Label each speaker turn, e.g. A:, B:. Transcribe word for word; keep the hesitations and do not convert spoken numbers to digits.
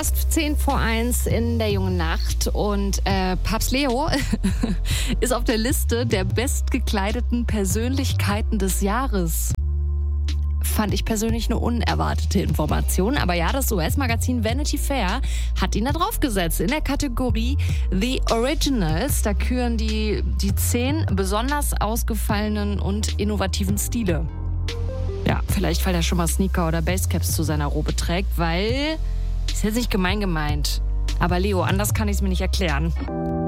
A: fast zehn vor eins in der jungen Nacht und äh, Papst Leo ist auf der Liste der bestgekleideten Persönlichkeiten des Jahres. Fand ich persönlich eine unerwartete Information. Aber ja, das U S-Magazin Vanity Fair hat ihn da drauf gesetzt. In der Kategorie The Originals, da küren die, die zehn besonders ausgefallenen und innovativen Stile. Ja, vielleicht, weil er schon mal Sneaker oder Basecaps zu seiner Robe trägt, weil, ist jetzt nicht gemein gemeint. Aber Leo, anders kann ich es mir nicht erklären.